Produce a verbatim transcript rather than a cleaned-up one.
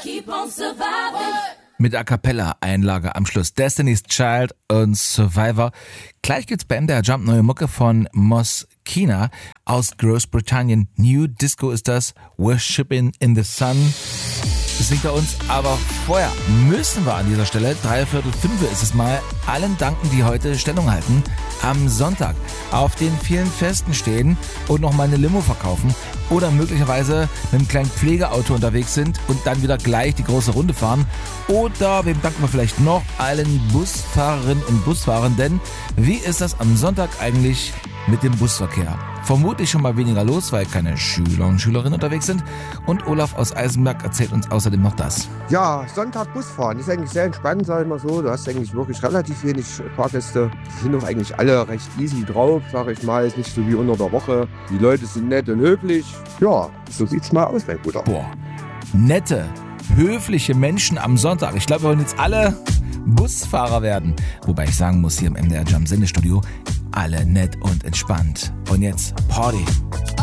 keep on surviving. Mit A Cappella Einlage am Schluss. Destiny's Child und Survivor. Gleich gibt's bei M D R Jump neue Mucke von Moschino aus Großbritannien. New Disco ist das. Worshipping in the Sun. Das singt er uns, aber vorher müssen wir an dieser Stelle, dreiviertel fünf ist es mal, allen danken, die heute Stellung halten. Am Sonntag auf den vielen Festen stehen und noch mal eine Limo verkaufen oder möglicherweise mit einem kleinen Pflegeauto unterwegs sind und dann wieder gleich die große Runde fahren. Oder, wem danken wir vielleicht noch? Allen Busfahrerinnen und Busfahrern, denn wie ist das am Sonntag eigentlich mit dem Busverkehr? Vermutlich schon mal weniger los, weil keine Schüler und Schülerinnen unterwegs sind. Und Olaf aus Eisenberg erzählt uns außerdem noch das. Ja, Sonntag Busfahren ist eigentlich sehr entspannt, sag ich mal so. Du hast eigentlich wirklich relativ wenig Fahrgäste. Die sind doch eigentlich alle recht easy drauf, sag ich mal. Ist nicht so wie unter der Woche. Die Leute sind nett und höflich. Ja, so sieht's mal aus, mein Bruder. Boah, nette, höfliche Menschen am Sonntag. Ich glaube, wir wollen jetzt alle Busfahrer werden. Wobei ich sagen muss, hier im M D R Jump Sendestudio, alle nett und entspannt. Und jetzt Party.